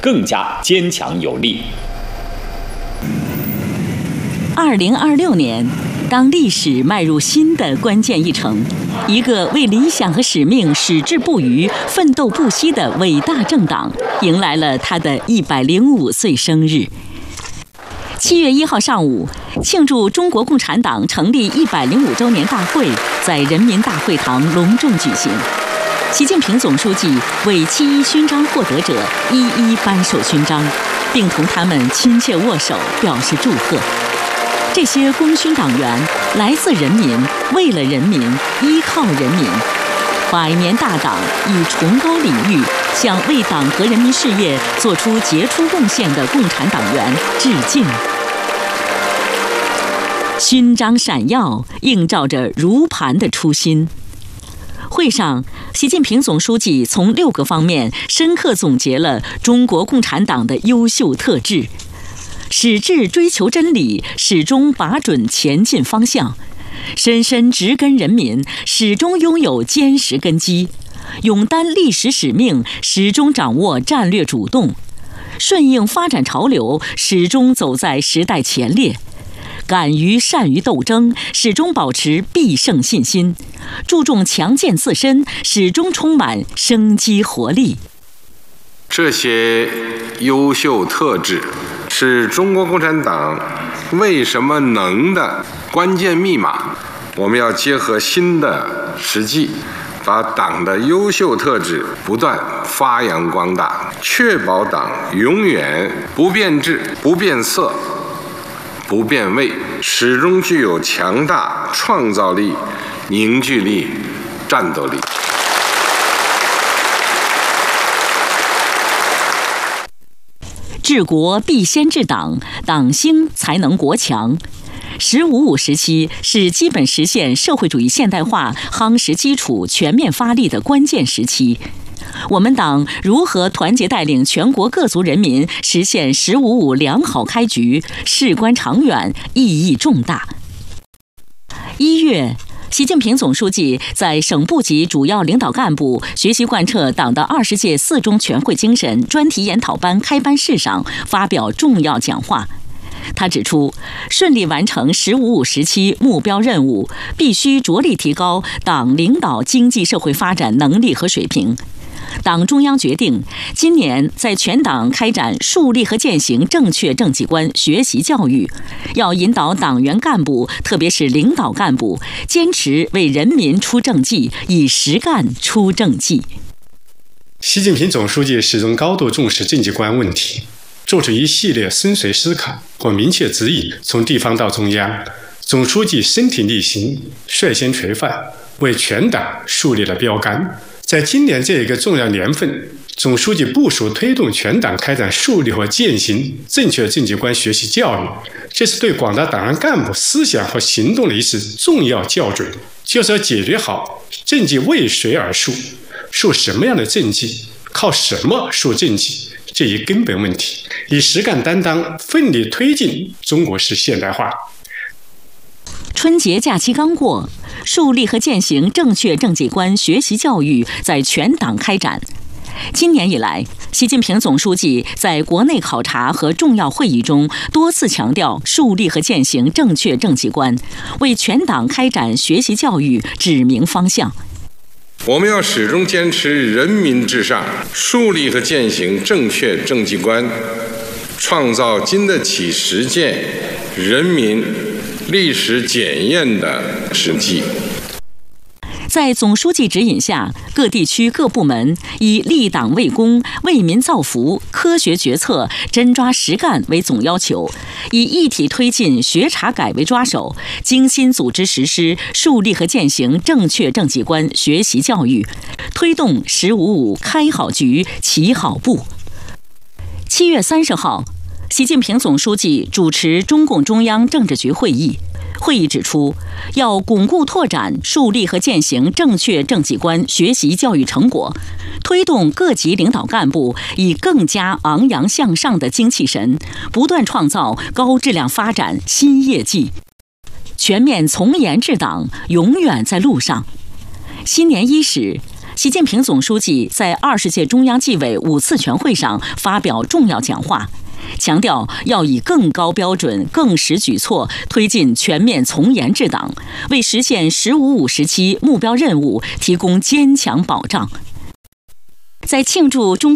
更加坚强有力。 2026年，当历史迈入新的关键一程，一个为理想和使命矢志不渝、奋斗不息的伟大政党迎来了他的105岁生日。7月1号上午，庆祝中国共产党成立105周年大会在人民大会堂隆重举行。习近平总书记为7·1勋章获得者一一颁授勋章，并同他们亲切握手，表示祝贺。这些功勋党员来自人民，为了人民，依靠人民。100年大党以崇高礼遇向为党和人民事业做出杰出贡献的共产党员致敬。勋章闪耀，映照着如磐的初心。会上，习近平总书记从6个方面深刻总结了中国共产党的优秀特质：矢志追求真理，始终把准前进方向；深深植根人民，始终拥有坚实根基；勇担历史使命，始终掌握战略主动；顺应发展潮流，始终走在时代前列；敢于善于斗争，始终保持必胜信心；注重强健自身，始终充满生机活力。 这些优秀特质是中国共产党为什么能的关键密码。我们要结合新的实际，把党的优秀特质不断发扬光大，确保党永远不变质、不变色、不变味，始终具有强大创造力、凝聚力、战斗力。 治国必先治党，党兴才能国强。“15·5”时期是基本实现社会主义现代化夯实基础、全面发力的关键时期。我们党如何团结带领全国各族人民实现“15·5”良好开局，事关长远，意义重大。1月，习近平总书记在省部级主要领导干部学习贯彻党的20届4中全会精神专题研讨班开班式上发表重要讲话。他指出，顺利完成“15·5”时期目标任务，必须着力提高党领导经济社会发展能力和水平。党中央决定，今年在全党开展树立和践行正确政绩观学习教育，要引导党员干部，特别是领导干部，坚持为人民出政绩，以实干出政绩。 习近平总书记始终高度重视政绩观问题，做出一系列深邃思考和明确指引，从地方到中央，总书记身体力行，率先垂范，为全党树立了标杆。在今年这一个重要年份，总书记部署推动全党开展树立和践行正确政绩观学习教育，这是对广大党员干部思想和行动的一次重要校准，就是要解决好政绩为谁而树，树什么样的政绩，靠什么树政绩这一根本问题，以实干担当，奋力推进中国式现代化。 春节假期刚过，树立和践行正确政绩观学习教育在全党开展。今年以来，习近平总书记在国内考察和重要会议中多次强调树立和践行正确政绩观，为全党开展学习教育指明方向。 我们要始终坚持人民至上，树立和践行正确政绩观，创造经得起实践、人民历史检验的实际。 在总书记指引下，各地区各部门以立党为公、为民造福、科学决策、真抓实干为总要求，以一体推进学查改为抓手，精心组织实施树立和践行正确政绩观学习教育，推动“15·5”开好局、起好步。7月30号，习近平总书记主持中共中央政治局会议。会议指出，要巩固拓展树立和践行正确政绩观学习教育成果，推动各级领导干部以更加昂扬向上的精气神，不断创造高质量发展新业绩。全面从严治党永远在路上。新年伊始， 习近平总书记在20届中央纪委5次全会上发表重要讲话，强调要以更高标准、更实举措推进全面从严治党，为实现“15-5”时期目标任务提供坚强保障。在庆祝中